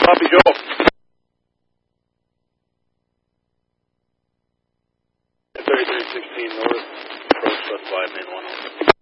copy, Joe. 3316 north, approach West 5 main 1.